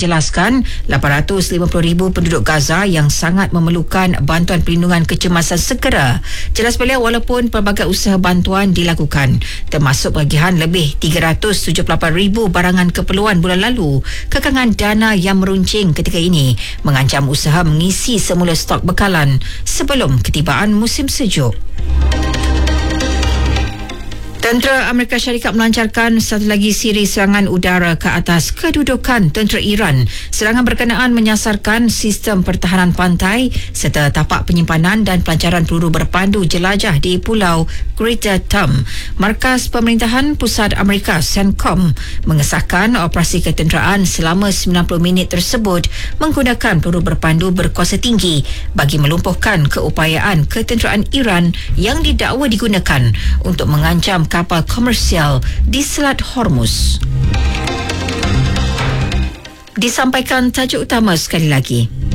menjelaskan 850,000 penduduk Gaza yang sangat memerlukan bantuan perlindungan kecemasan segera. Jelas beliau, walaupun pelbagai usaha bantuan dilakukan, termasuk bagian lebih 378,000 barangan keperluan bulan lalu, kekangan dana yang meruncing ketika ini mengancam usaha mengisi semula stok bekalan sebelum ketibaan musim sejuk. Tentera Amerika Syarikat melancarkan satu lagi siri serangan udara ke atas kedudukan tentera Iran. Serangan berkenaan menyasarkan sistem pertahanan pantai serta tapak penyimpanan dan pelancaran peluru berpandu jelajah di Pulau Greater Tam. Markas Pemerintahan Pusat Amerika CENTCOM mengesahkan operasi ketenteraan selama 90 minit tersebut menggunakan peluru berpandu berkuasa tinggi bagi melumpuhkan keupayaan ketenteraan Iran yang didakwa digunakan untuk mengancam kapal komersial di Selat Hormuz. Disampaikan tajuk utama sekali lagi.